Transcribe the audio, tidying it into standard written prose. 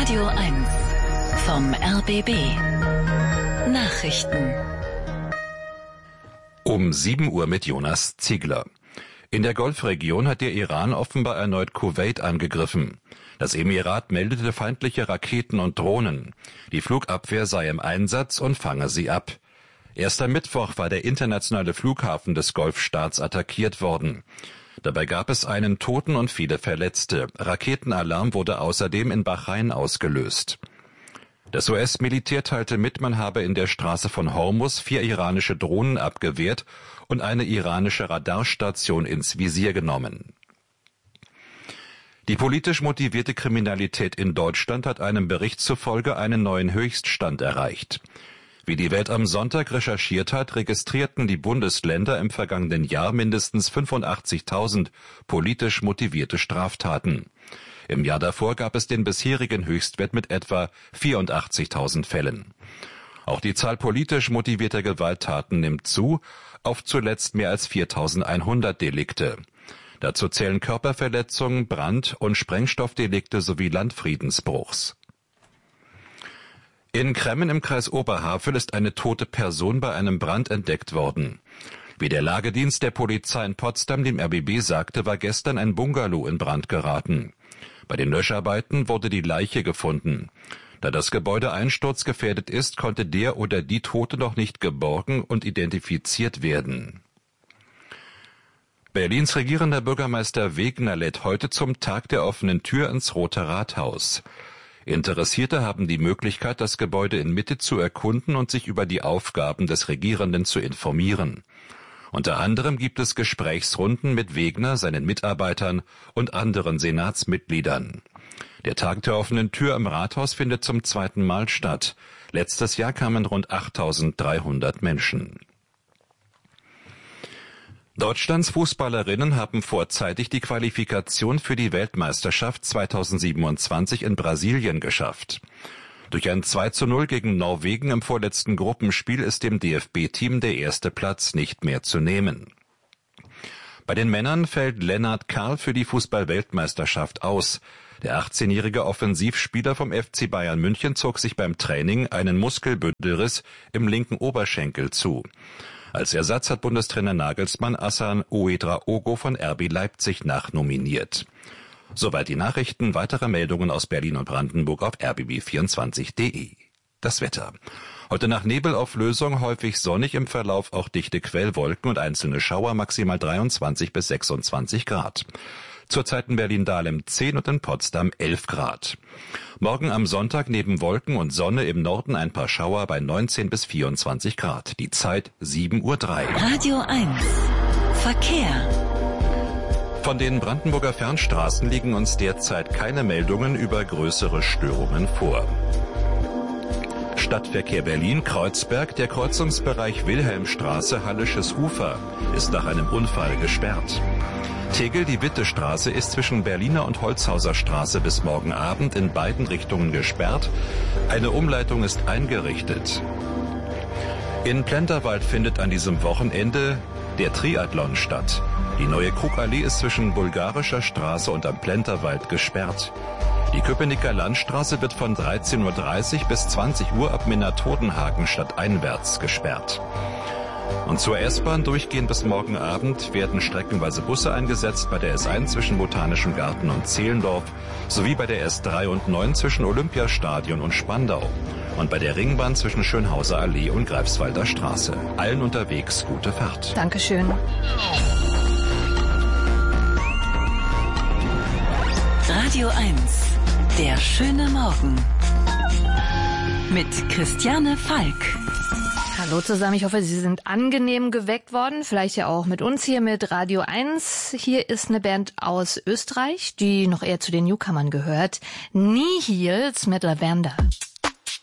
Radio 1 vom RBB. Nachrichten. Um 7 Uhr mit Jonas Ziegler. In der Golfregion hat der Iran offenbar erneut Kuwait angegriffen. Das Emirat meldete feindliche Raketen und Drohnen. Die Flugabwehr sei im Einsatz und fange sie ab. Erst am Mittwoch war der internationale Flughafen des Golfstaats attackiert worden. Dabei gab es einen Toten und viele Verletzte. Raketenalarm wurde außerdem in Bahrain ausgelöst. Das US-Militär teilte mit, man habe in der Straße von Hormuz 4 iranische Drohnen abgewehrt und eine iranische Radarstation ins Visier genommen. Die politisch motivierte Kriminalität in Deutschland hat einem Bericht zufolge einen neuen Höchststand erreicht. Wie die Welt am Sonntag recherchiert hat, registrierten die Bundesländer im vergangenen Jahr mindestens 85.000 politisch motivierte Straftaten. Im Jahr davor gab es den bisherigen Höchstwert mit etwa 84.000 Fällen. Auch die Zahl politisch motivierter Gewalttaten nimmt zu, auf zuletzt mehr als 4.100 Delikte. Dazu zählen Körperverletzungen, Brand- und Sprengstoffdelikte sowie Landfriedensbruchs. In Kremmen im Kreis Oberhavel ist eine tote Person bei einem Brand entdeckt worden. Wie der Lagedienst der Polizei in Potsdam dem RBB sagte, war gestern ein Bungalow in Brand geraten. Bei den Löscharbeiten wurde die Leiche gefunden. Da das Gebäude einsturzgefährdet ist, konnte der oder die Tote noch nicht geborgen und identifiziert werden. Berlins regierender Bürgermeister Wegner lädt heute zum Tag der offenen Tür ins Rote Rathaus. Interessierte haben die Möglichkeit, das Gebäude in Mitte zu erkunden und sich über die Aufgaben des Regierenden zu informieren. Unter anderem gibt es Gesprächsrunden mit Wegner, seinen Mitarbeitern und anderen Senatsmitgliedern. Der Tag der offenen Tür im Rathaus findet zum 2. Mal statt. Letztes Jahr kamen rund 8.300 Menschen. Deutschlands Fußballerinnen haben vorzeitig die Qualifikation für die Weltmeisterschaft 2027 in Brasilien geschafft. Durch ein 2:0 gegen Norwegen im vorletzten Gruppenspiel ist dem DFB-Team der erste Platz nicht mehr zu nehmen. Bei den Männern fällt Lennart Karl für die Fußball-Weltmeisterschaft aus. Der 18-jährige Offensivspieler vom FC Bayern München zog sich beim Training einen Muskelbündelriss im linken Oberschenkel zu. Als Ersatz hat Bundestrainer Nagelsmann Hassan Ouedraogo von RB Leipzig nachnominiert. Soweit die Nachrichten. Weitere Meldungen aus Berlin und Brandenburg auf rbb24.de. Das Wetter. Heute nach Nebelauflösung häufig sonnig, im Verlauf auch dichte Quellwolken und einzelne Schauer, maximal 23 bis 26 Grad. Zurzeit in Berlin-Dahlem 10 und in Potsdam 11 Grad. Morgen am Sonntag neben Wolken und Sonne im Norden ein paar Schauer bei 19 bis 24 Grad. Die Zeit 7:03 Uhr. Radio 1 Verkehr. Von den Brandenburger Fernstraßen liegen uns derzeit keine Meldungen über größere Störungen vor. Stadtverkehr Berlin, Kreuzberg, der Kreuzungsbereich Wilhelmstraße, Hallisches Ufer ist nach einem Unfall gesperrt. Tegel, die Wittestraße ist zwischen Berliner und Holzhauser Straße bis morgen Abend in beiden Richtungen gesperrt. Eine Umleitung ist eingerichtet. In Plenterwald findet an diesem Wochenende der Triathlon statt. Die neue Krugallee ist zwischen Bulgarischer Straße und am Plenterwald gesperrt. Die Köpenicker Landstraße wird von 13:30 Uhr bis 20 Uhr ab Minna-Todenhagen stadteinwärts gesperrt. Und zur S-Bahn durchgehend bis morgen Abend werden streckenweise Busse eingesetzt bei der S1 zwischen Botanischem Garten und Zehlendorf sowie bei der S3 und 9 zwischen Olympiastadion und Spandau und bei der Ringbahn zwischen Schönhauser Allee und Greifswalder Straße. Allen unterwegs gute Fahrt. Dankeschön. Radio 1, der schöne Morgen. Mit Christiane Falk. Hallo zusammen, ich hoffe, Sie sind angenehm geweckt worden, vielleicht ja auch mit uns hier mit Radio 1. Hier ist eine Band aus Österreich, die noch eher zu den Newcomern gehört. Nihils mit Lavender.